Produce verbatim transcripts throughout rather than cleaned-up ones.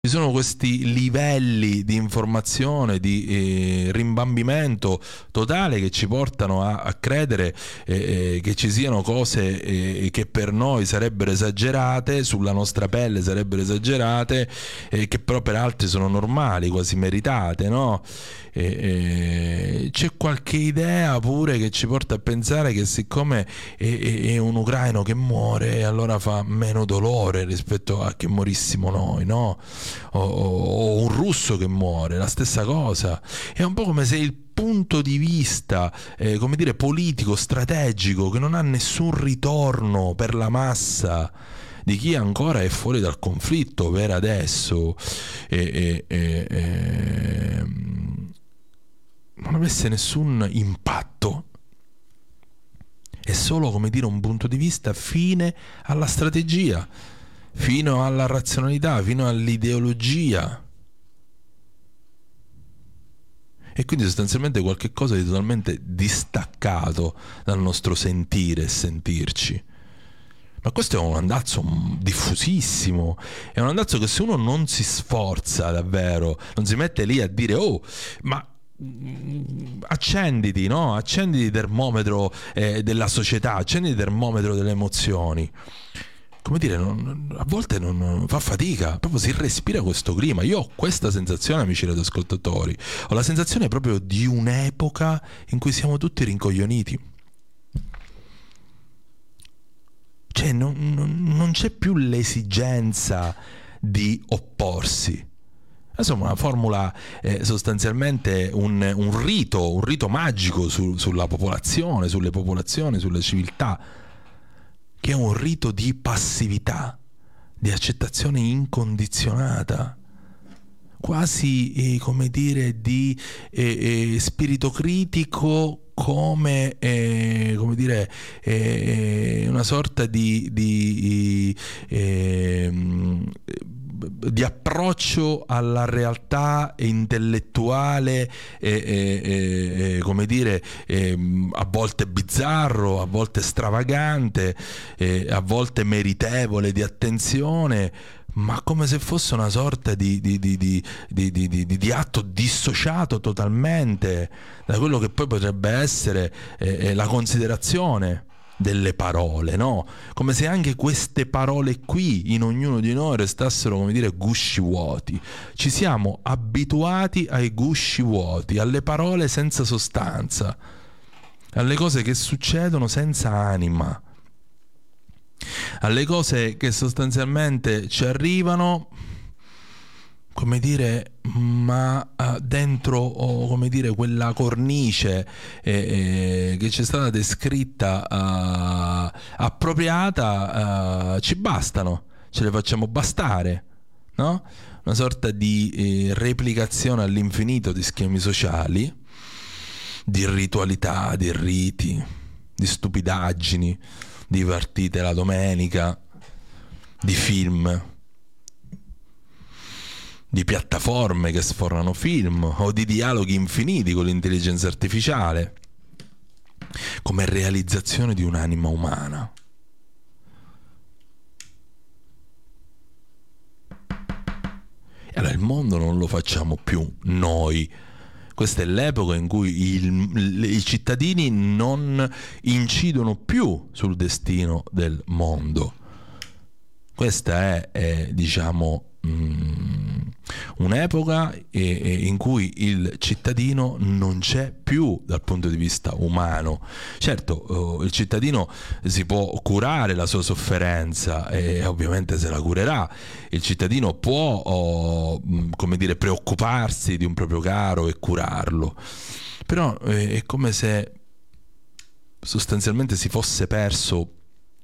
Ci sono questi livelli di informazione, di eh, rimbambimento totale che ci portano a, a credere eh, che ci siano cose eh, che per noi sarebbero esagerate, sulla nostra pelle sarebbero esagerate, eh, che però per altri sono normali, quasi meritate, no? E, e, c'è qualche idea pure che ci porta a pensare che siccome è, è, è un ucraino che muore, allora fa meno dolore rispetto a che morissimo noi, no? O, o un russo che muore, la stessa cosa. È un po' come se il punto di vista eh, come dire politico, strategico, che non ha nessun ritorno per la massa di chi ancora è fuori dal conflitto per adesso, e, e, e, e, non avesse nessun impatto. È solo, come dire, un punto di vista fine alla strategia, fino alla razionalità, fino all'ideologia, e quindi sostanzialmente qualche cosa di totalmente distaccato dal nostro sentire e sentirci. Ma questo è un andazzo diffusissimo, è un andazzo che se uno non si sforza davvero, non si mette lì a dire oh, ma accenditi, no? Accenditi il termometro eh, della società, accenditi il termometro delle emozioni. Come dire, non, a volte non, non fa fatica, proprio si respira questo clima. Io ho questa sensazione, amici radioascoltatori, ho la sensazione proprio di un'epoca in cui siamo tutti rincoglioniti. Cioè non, non, non c'è più l'esigenza di opporsi. Insomma, una formula eh, sostanzialmente un, un rito, un rito magico su, sulla popolazione, sulle popolazioni, sulle civiltà, che è un rito di passività, di accettazione incondizionata, quasi eh, come dire di eh, eh, spirito critico, come, eh, come dire eh, una sorta di, di eh, di approccio alla realtà intellettuale, eh, eh, eh, come dire eh, a volte bizzarro, a volte stravagante, eh, a volte meritevole di attenzione, ma come se fosse una sorta di, di, di, di, di, di, di, di atto dissociato totalmente da quello che poi potrebbe essere eh, la considerazione delle parole, no? Come se anche queste parole qui in ognuno di noi restassero, come dire, gusci vuoti. Ci siamo abituati ai gusci vuoti, alle parole senza sostanza, alle cose che succedono senza anima, alle cose che sostanzialmente ci arrivano, come dire, ma uh, dentro oh, come dire quella cornice eh, eh, che ci è stata descritta uh, appropriata, uh, ci bastano, ce le facciamo bastare, no? Una sorta di eh, replicazione all'infinito di schemi sociali, di ritualità, di riti, di stupidaggini, di partite la domenica, di film, di piattaforme che sfornano film, o di dialoghi infiniti con l'intelligenza artificiale, come realizzazione di un'anima umana. E allora il mondo non lo facciamo più noi. Questa è l'epoca in cui il, i cittadini non incidono più sul destino del mondo. Questa è, è diciamo, mh, un'epoca e, e in cui il cittadino non c'è più dal punto di vista umano. Certo, uh, il cittadino si può curare la sua sofferenza e ovviamente se la curerà. Il cittadino può, uh, come dire, preoccuparsi di un proprio caro e curarlo. Però eh, è come se sostanzialmente si fosse perso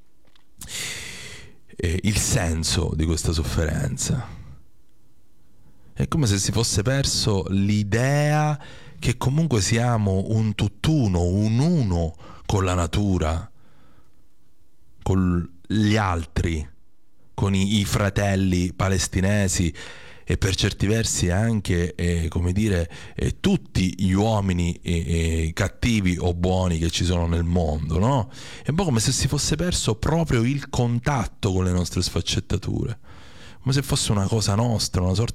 eh, il senso di questa sofferenza. È come se si fosse perso l'idea che comunque siamo un tutt'uno, un uno con la natura, con gli altri, con i, i fratelli palestinesi e per certi versi anche, eh, come dire, eh, tutti gli uomini eh, eh, cattivi o buoni che ci sono nel mondo, no? È un po' come se si fosse perso proprio il contatto con le nostre sfaccettature. come se fosse una cosa nostra, una sorta